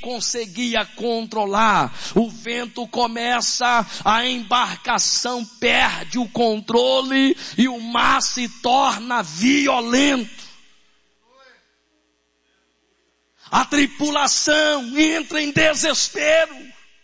conseguia controlar. O vento começa, a embarcação perde o controle e o mar se torna violento. A tripulação entra em desespero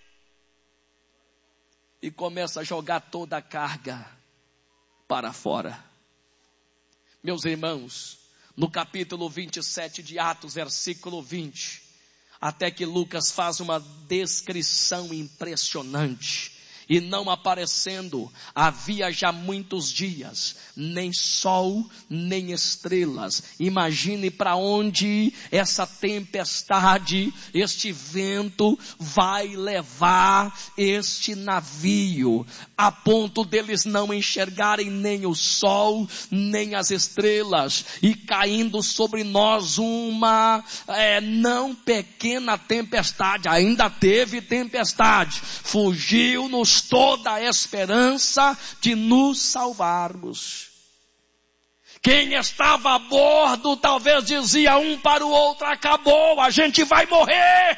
e começa a jogar toda a carga para fora. Meus irmãos, no capítulo 27 de Atos, versículo 20, até que Lucas faz uma descrição impressionante. E não aparecendo, havia já muitos dias, nem sol, nem estrelas. Imagine para onde essa tempestade, este vento vai levar este navio, a ponto deles não enxergarem nem o sol, nem as estrelas, e caindo sobre nós uma não pequena tempestade. Ainda teve tempestade, fugiu-nos toda a esperança de nos salvarmos. Quem estava a bordo talvez dizia um para o outro: acabou, a gente vai morrer.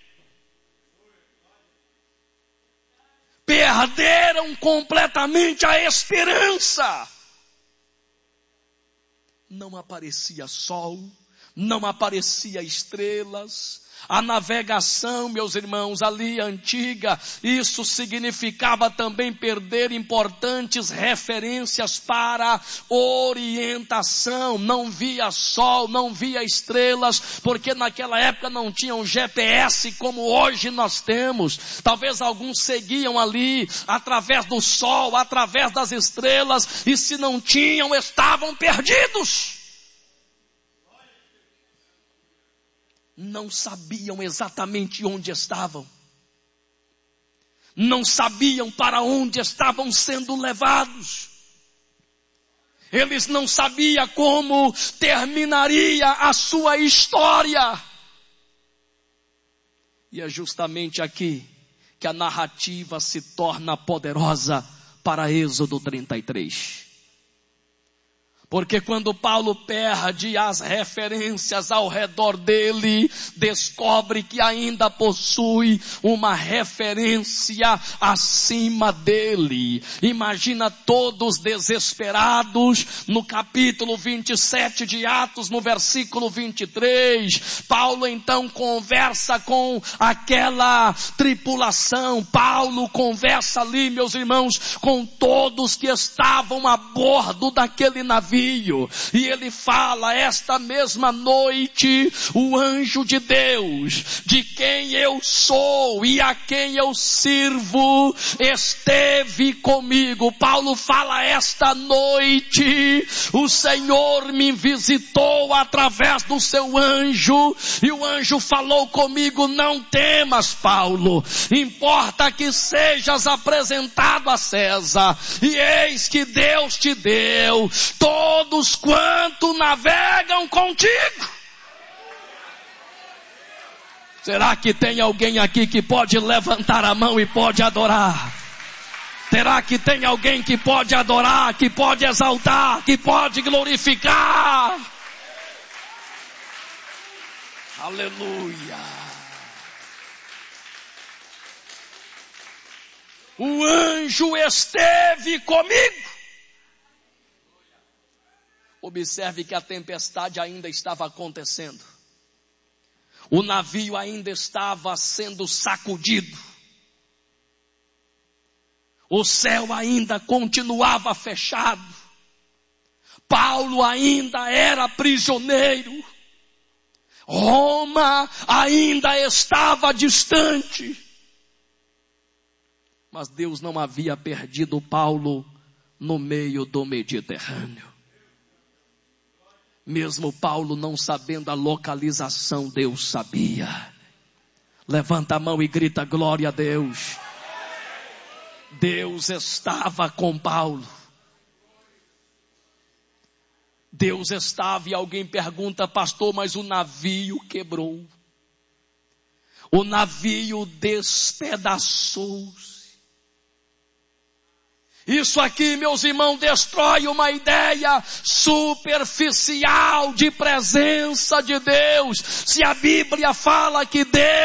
Perderam completamente a esperança. Não aparecia sol, não aparecia estrelas. A navegação, meus irmãos, ali antiga, isso significava também perder importantes referências para orientação. Não via sol, não via estrelas, porque naquela época não tinham GPS como hoje nós temos. Talvez alguns seguiam ali através do sol, através das estrelas, e se não tinham, estavam perdidos. Não sabiam exatamente onde estavam. Não sabiam para onde estavam sendo levados. Eles não sabiam como terminaria a sua história. E é justamente aqui que a narrativa se torna poderosa para Êxodo 33. Porque quando Paulo perde as referências ao redor dele, descobre que ainda possui uma referência acima dele. Imagina todos desesperados. No capítulo 27 de Atos, no versículo 23, Paulo então conversa com aquela tripulação. Paulo conversa ali, meus irmãos, com todos que estavam a bordo daquele navio. E ele fala: esta mesma noite o anjo de Deus, de quem eu sou e a quem eu sirvo, esteve comigo. Paulo fala: esta noite o Senhor me visitou através do seu anjo, e o anjo falou comigo: não temas, Paulo, importa que sejas apresentado a César, e eis que Deus te deu todos quanto navegam contigo. Será que tem alguém aqui que pode levantar a mão e pode adorar? Será que tem alguém que pode adorar, que pode exaltar, que pode glorificar? Aleluia. O anjo esteve comigo. Observe que a tempestade ainda estava acontecendo. O navio ainda estava sendo sacudido. O céu ainda continuava fechado. Paulo ainda era prisioneiro. Roma ainda estava distante. Mas Deus não havia perdido Paulo no meio do Mediterrâneo. Mesmo Paulo não sabendo a localização, Deus sabia. Levanta a mão e grita: glória a Deus. Deus estava com Paulo. Deus estava, e alguém pergunta: pastor, mas o navio quebrou. O navio despedaçou-se. Isso aqui, meus irmãos, destrói uma ideia superficial de presença de Deus. Se a Bíblia fala que Deus